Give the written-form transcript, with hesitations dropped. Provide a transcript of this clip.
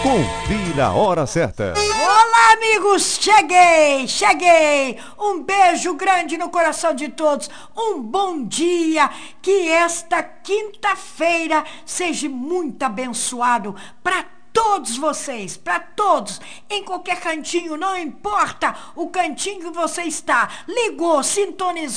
Confira a hora certa. Olá, amigos! Cheguei! Um beijo grande no coração de todos. Um bom dia. Que esta quinta-feira seja muito abençoado para todos vocês, para todos, em qualquer cantinho, não importa o cantinho que você está. Ligou, sintonizou.